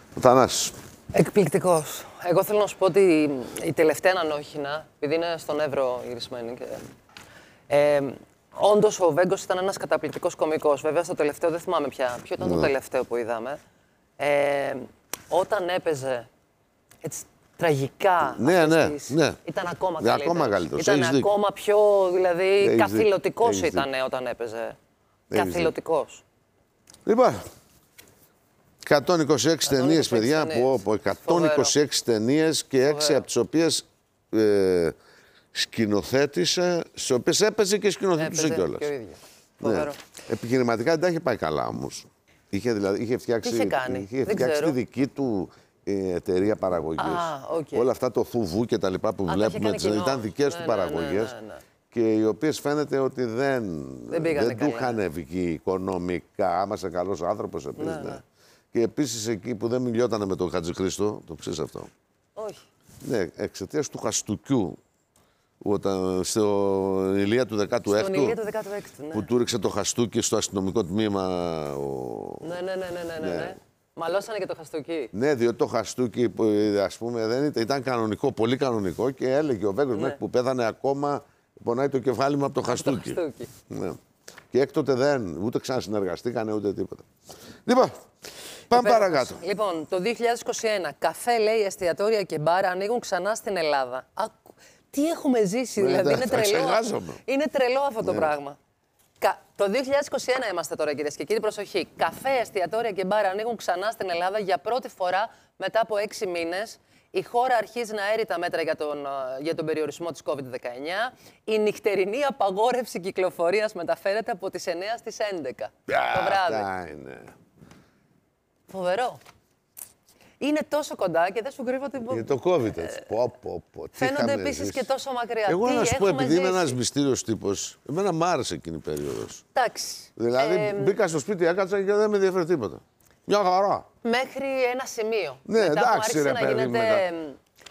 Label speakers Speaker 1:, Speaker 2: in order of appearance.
Speaker 1: Ο Θανάσης.
Speaker 2: Εκπληκτικός. Εγώ θέλω να σου πω ότι η τελευταία ανανόχινα, επειδή είναι στον Εύρο γυρισμένη και... όντως ο Βέγκος ήταν ένας καταπληκτικός κωμικός. Βέβαια στο τελευταίο δεν θυμάμαι πια. Ποιο ήταν το τελευταίο που είδαμε. Όταν έπαιζε έτσι τραγικά,
Speaker 1: ναι.
Speaker 2: ήταν ακόμα καλύτερος.
Speaker 1: Ακόμα καλύτερος.
Speaker 2: Ήταν ακόμα πιο, δηλαδή, καθηλωτικός ήταν όταν έπαιζε. Καθηλωτικός.
Speaker 1: Λοιπόν, 126 ταινίες, παιδιά, από 126 ταινίες και 6 από τις οποίες σκηνοθέτησε, στις οποίες έπαιζε και σκηνοθέτησε κιόλας. Ναι. Επιχειρηματικά δεν τα είχε πάει καλά όμως. Είχε φτιάξει τη δική του εταιρεία παραγωγής. Όλα αυτά το θουβού και τα λοιπά που βλέπουμε ήταν δικές του παραγωγές. Και οι οποίες φαίνεται ότι δεν του είχαν βγει οικονομικά. Άμα είσαι καλός άνθρωπος επίσης. Ναι. Και επίσης εκεί που δεν μιλιότανε με τον Χατζηχρήστο, το ξέρεις αυτό.
Speaker 2: Όχι.
Speaker 1: Ναι, εξαιτίας του χαστούκιου. Στην Ηλία του 16ου, που του ρίξε το χαστούκι στο αστυνομικό τμήμα.
Speaker 2: Ναι. Μαλώσανε και το χαστούκι.
Speaker 1: Ναι, διότι το χαστούκι, ας πούμε, δεν ήταν κανονικό, πολύ κανονικό και έλεγε ο Βέγκος μέχρι που πέθανε ακόμα πονάει το κεφάλι μου από το χαστούκι. Ναι. Και έκτοτε δεν, ούτε ξανασυνεργαστήκανε ούτε τίποτα. Λοιπόν, πάμε παρακάτω.
Speaker 2: Λοιπόν, το 2021, καφέ, λέει, εστιατόρια και μπαρ ανοίγουν ξανά στην Ελλάδα. Τι έχουμε ζήσει, δηλαδή, είναι τρελό. Είναι τρελό αυτό το πράγμα. Το 2021 είμαστε τώρα, κυρίες και κύριοι, προσοχή. Καφέ, εστιατόρια και μπαρ ανοίγουν ξανά στην Ελλάδα για πρώτη φορά μετά από 6 μήνες. Η χώρα αρχίζει να έρει τα μέτρα για τον περιορισμό της COVID-19. Η νυχτερινή απαγόρευση κυκλοφορίας μεταφέρεται από τις 9 στις 11 το βράδυ. Φοβερό. Είναι τόσο κοντά και δεν σου κρύβω ότι...
Speaker 1: Είναι το COVID, έτσι.
Speaker 2: Φαίνονται επίσης και τόσο μακριά.
Speaker 1: Εγώ να σου πω, επειδή είμαι ένας μυστήριος τύπος, εμένα μ' άρεσε εκείνη η περίοδος.
Speaker 2: Εντάξει.
Speaker 1: Δηλαδή, μπήκα στο σπίτι, έκατσα και δεν με ενδιαφέρει τίποτα. Μια χαρά.
Speaker 2: Μέχρι ένα σημείο.
Speaker 1: Ναι,
Speaker 2: μετά
Speaker 1: εντάξει, ρε παιδί.